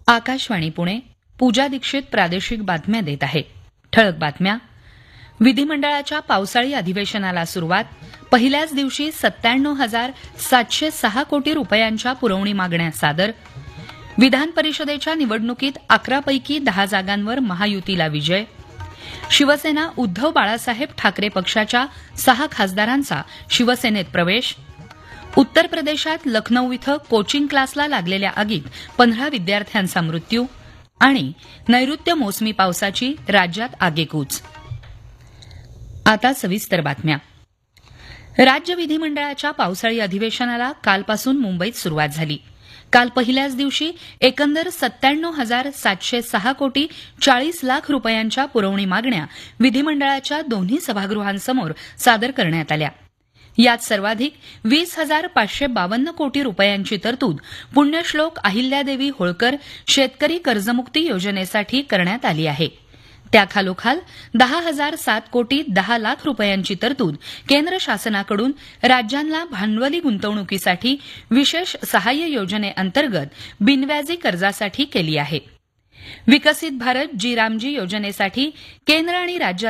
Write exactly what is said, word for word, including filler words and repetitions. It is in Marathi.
आकाशवाणी पुणे. पूजा दीक्षित प्रादेशिक बातम्या देत आहे. ठळक बातम्या. विधिमंडळाच्या पावसाळी अधिवेशनाला सुरुवात. पहिल्याच दिवशी सत्त्याण्णव हजार सातशे सहा कोटी रुपयांच्या पुरवणी मागण्या सादर. विधान परिषदेच्या निवडणुकीत अकरापैकी दहा जागांवर महायुतीला विजय. शिवसेना उद्धव बाळासाहेब ठाकरे पक्षाच्या सहा खासदारांचा शिवसेनेत प्रवेश. उत्तर प्रदेशात लखनौ इथं कोचिंग क्लासला लागलेल्या आगीत पंधरा विद्यार्थ्यांचा मृत्यू. आणि नैऋत्य मोसमी पावसाची राज्यात आगेकूच. आता सविस्तर बातम्या. राज्य विधिमंडळाच्या पावसाळी अधिवेशनाला कालपासून मुंबईत सुरुवात झाली. काल पहिल्याच दिवशी एकंदर सत्त्याण्णव हजार सातशे सहा कोटी चाळीस लाख रुपयांच्या पुरवणी मागण्या विधिमंडळाच्या दोन्ही सभागृहांसमोर सादर करण्यात आल्या. यात सर्वाधिक वीस हजार पाचशे बावन्न कोटी रुपयांची तरतूद पुण्यश्लोक अहिल्यादेवी होळकर शेतकरी कर्जमुक्ती योजनेसाठी करण्यात आली आहे. त्याखालोखाल दहा हजार सात कोटी दहा लाख रुपयांची तरतूद केंद्र शासनाकडून राज्यांना भांडवली गुंतवणुकीसाठी विशेष सहाय्य योजनेअंतर्गत बिनव्याजी कर्जासाठी केली आहे. विकसित भारत जी रामजी योजनेसाठी केंद्र आणि राज्य